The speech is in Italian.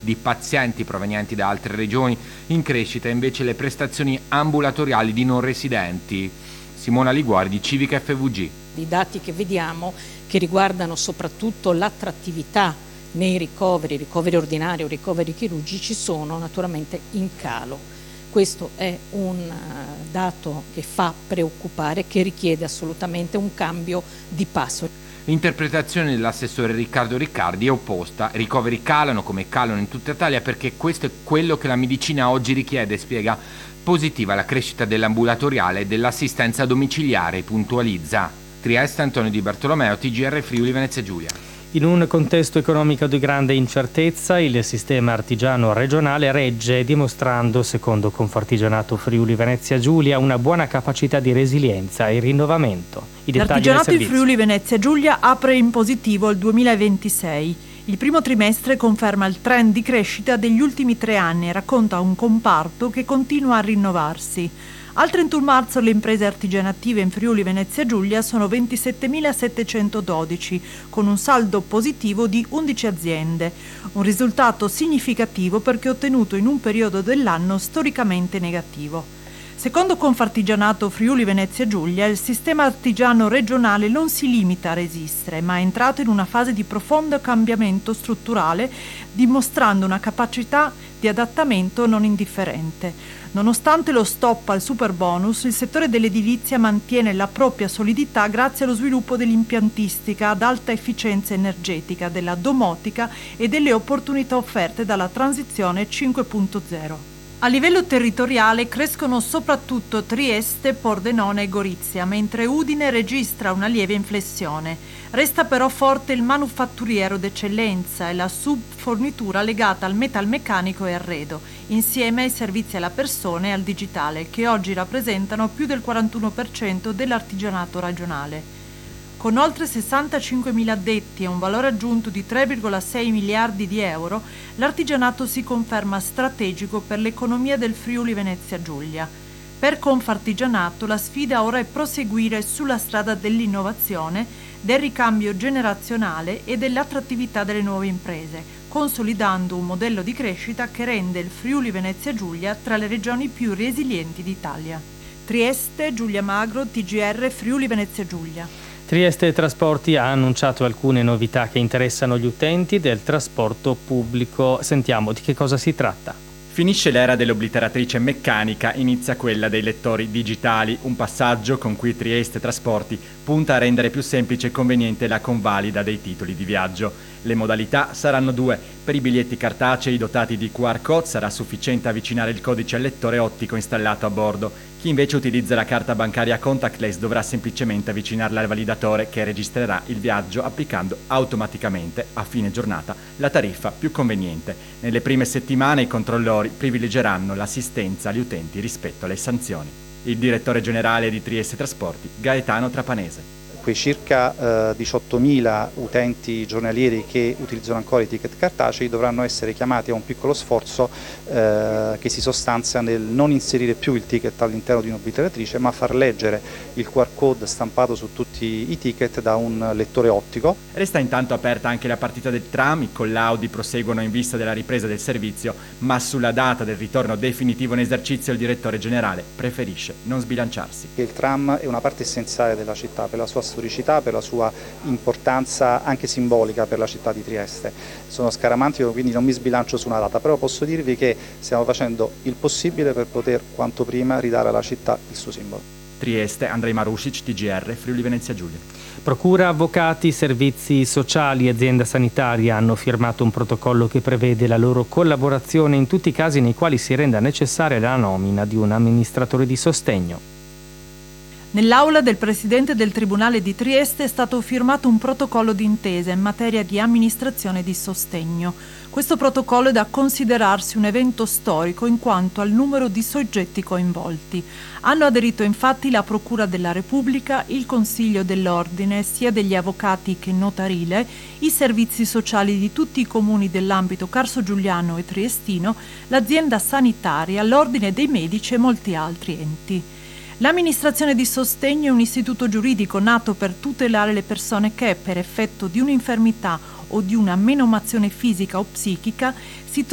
di pazienti provenienti da altre regioni. In crescita invece le prestazioni ambulatoriali di non residenti. Simona Liguori di Civica FVG. I dati che vediamo, che riguardano soprattutto l'attrattività nei ricoveri ordinari o ricoveri chirurgici, sono naturalmente in calo. Questo è un dato che fa preoccupare, che richiede assolutamente un cambio di passo. L'interpretazione dell'assessore Riccardo Riccardi è opposta. I ricoveri calano come calano in tutta Italia perché questo è quello che la medicina oggi richiede, spiega. Positiva la crescita dell'ambulatoriale e dell'assistenza domiciliare, puntualizza. Trieste, Antonio Di Bartolomeo, TGR Friuli Venezia Giulia. In un contesto economico di grande incertezza, il sistema artigiano regionale regge, dimostrando, secondo Confartigianato Friuli Venezia Giulia, una buona capacità di resilienza e rinnovamento. L'artigianato in Friuli Venezia Giulia apre in positivo il 2026. Il primo trimestre conferma il trend di crescita degli ultimi 3 anni e racconta un comparto che continua a rinnovarsi. Al 31 marzo le imprese artigianative in Friuli Venezia Giulia sono 27.712, con un saldo positivo di 11 aziende, un risultato significativo perché ottenuto in un periodo dell'anno storicamente negativo. Secondo Confartigianato Friuli Venezia Giulia, il sistema artigiano regionale non si limita a resistere, ma è entrato in una fase di profondo cambiamento strutturale, dimostrando una capacità di adattamento non indifferente. Nonostante lo stop al superbonus, il settore dell'edilizia mantiene la propria solidità grazie allo sviluppo dell'impiantistica ad alta efficienza energetica, della domotica e delle opportunità offerte dalla transizione 5.0. A livello territoriale crescono soprattutto Trieste, Pordenone e Gorizia, mentre Udine registra una lieve inflessione. Resta però forte il manufatturiero d'eccellenza e la subfornitura legata al metalmeccanico e arredo, insieme ai servizi alla persona e al digitale, che oggi rappresentano più del 41% dell'artigianato regionale. Con oltre 65.000 addetti e un valore aggiunto di 3,6 miliardi di euro, l'artigianato si conferma strategico per l'economia del Friuli Venezia Giulia. Per Confartigianato la sfida ora è proseguire sulla strada dell'innovazione, del ricambio generazionale e dell'attrattività delle nuove imprese, consolidando un modello di crescita che rende il Friuli Venezia Giulia tra le regioni più resilienti d'Italia. Trieste, Giulia Magro, TGR Friuli Venezia Giulia. Trieste Trasporti ha annunciato alcune novità che interessano gli utenti del trasporto pubblico. Sentiamo di che cosa si tratta. Finisce l'era dell'obliteratrice meccanica, inizia quella dei lettori digitali, un passaggio con cui Trieste Trasporti punta a rendere più semplice e conveniente la convalida dei titoli di viaggio. Le modalità saranno 2. Per i biglietti cartacei dotati di QR code sarà sufficiente avvicinare il codice al lettore ottico installato a bordo. Chi invece utilizza la carta bancaria contactless dovrà semplicemente avvicinarla al validatore che registrerà il viaggio applicando automaticamente a fine giornata la tariffa più conveniente. Nelle prime settimane i controllori privilegeranno l'assistenza agli utenti rispetto alle sanzioni. Il direttore generale di Trieste Trasporti, Gaetano Trapanese. Quei circa 18.000 utenti giornalieri che utilizzano ancora i ticket cartacei dovranno essere chiamati a un piccolo sforzo che si sostanzia nel non inserire più il ticket all'interno di un'obliteratrice, ma far leggere il QR code stampato su tutti i ticket da un lettore ottico. Resta intanto aperta anche la partita del tram, i collaudi proseguono in vista della ripresa del servizio, ma sulla data del ritorno definitivo in esercizio il direttore generale preferisce non sbilanciarsi. Il tram è una parte essenziale della città per la sua storicità, per la sua importanza anche simbolica per la città di Trieste. Sono scaramantico, quindi non mi sbilancio su una data, però posso dirvi che stiamo facendo il possibile per poter quanto prima ridare alla città il suo simbolo. Trieste, Andrei Marusic, TGR, Friuli Venezia Giulia. Procura, avvocati, servizi sociali e azienda sanitaria hanno firmato un protocollo che prevede la loro collaborazione in tutti i casi nei quali si renda necessaria la nomina di un amministratore di sostegno. Nell'aula del Presidente del Tribunale di Trieste è stato firmato un protocollo d'intesa in materia di amministrazione di sostegno. Questo protocollo è da considerarsi un evento storico in quanto al numero di soggetti coinvolti. Hanno aderito infatti la Procura della Repubblica, il Consiglio dell'Ordine, sia degli avvocati che notarile, i servizi sociali di tutti i comuni dell'ambito carsogiuliano e triestino, l'azienda sanitaria, l'Ordine dei Medici e molti altri enti. L'amministrazione di sostegno è un istituto giuridico nato per tutelare le persone che, per effetto di un'infermità o di una menomazione fisica o psichica, si